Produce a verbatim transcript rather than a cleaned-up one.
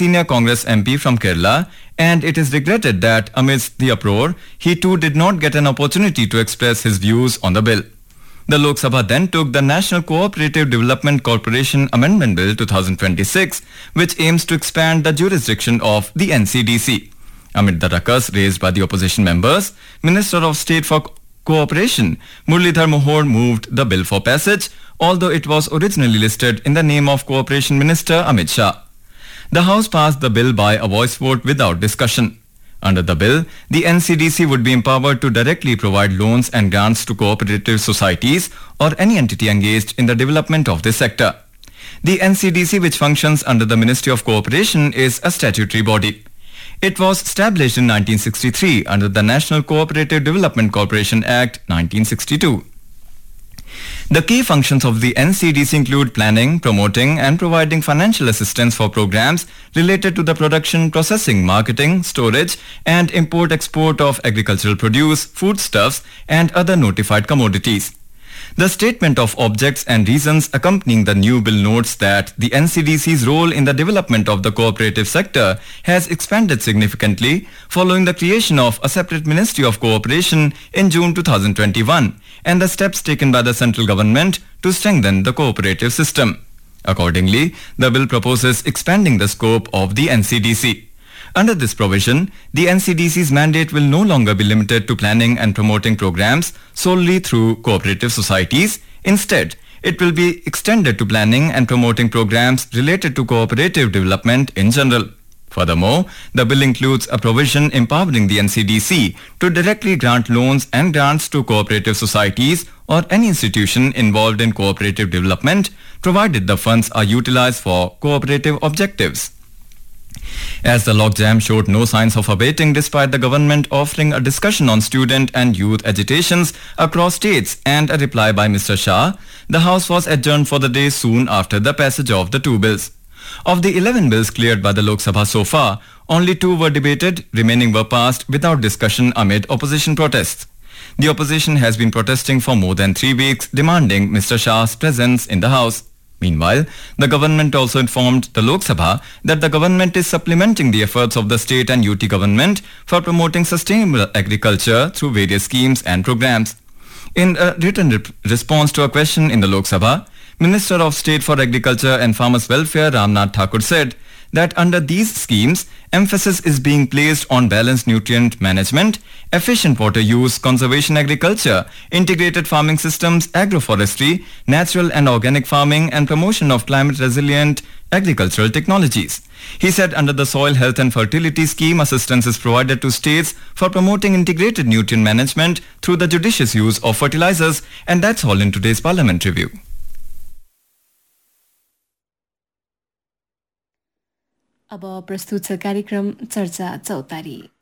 senior Congress M P from Kerala, and it is regretted that amidst the uproar, he too did not get an opportunity to express his views on the bill. The Lok Sabha then took the National Cooperative Development Corporation Amendment Bill twenty twenty-six, which aims to expand the jurisdiction of the N C D C. Amid the ruckus raised by the opposition members, Minister of State for Cooperation Muralidhar Mohur moved the bill for passage, although it was originally listed in the name of Cooperation Minister Amit Shah. The House passed the bill by a voice vote without discussion. Under the bill, the N C D C would be empowered to directly provide loans and grants to cooperative societies or any entity engaged in the development of this sector. The N C D C, which functions under the Ministry of Cooperation, is a statutory body. It was established in nineteen sixty-three under the National Cooperative Development Corporation Act nineteen sixty-two. The key functions of the N C D C include planning, promoting and providing financial assistance for programs related to the production, processing, marketing, storage and import-export of agricultural produce, foodstuffs and other notified commodities. The statement of objects and reasons accompanying the new bill notes that the N C D C's role in the development of the cooperative sector has expanded significantly following the creation of a separate Ministry of Cooperation in June twenty twenty-one and the steps taken by the central government to strengthen the cooperative system. Accordingly, the bill proposes expanding the scope of the N C D C. Under this provision, the N C D C's mandate will no longer be limited to planning and promoting programs solely through cooperative societies. Instead, it will be extended to planning and promoting programs related to cooperative development in general. Furthermore, the bill includes a provision empowering the N C D C to directly grant loans and grants to cooperative societies or any institution involved in cooperative development, provided the funds are utilized for cooperative objectives. As the logjam showed no signs of abating despite the government offering a discussion on student and youth agitations across states and a reply by Mister Shah, the House was adjourned for the day soon after the passage of the two bills. Of the eleven bills cleared by the Lok Sabha so far, only two were debated, remaining were passed without discussion amid opposition protests. The opposition has been protesting for more than three weeks, demanding Mister Shah's presence in the House. Meanwhile, the government also informed the Lok Sabha that the government is supplementing the efforts of the state and U T government for promoting sustainable agriculture through various schemes and programs. In a written rep- response to a question in the Lok Sabha, Minister of State for Agriculture and Farmers Welfare Ramnath Thakur said that under these schemes, emphasis is being placed on balanced nutrient management, efficient water use, conservation agriculture, integrated farming systems, agroforestry, natural and organic farming, and promotion of climate-resilient agricultural technologies. He said under the Soil Health and Fertility Scheme, assistance is provided to states for promoting integrated nutrient management through the judicious use of fertilizers. And that's all in today's Parliament Review. अब प्रस्तुत छ कार्यक्रम चर्चा चौतारी।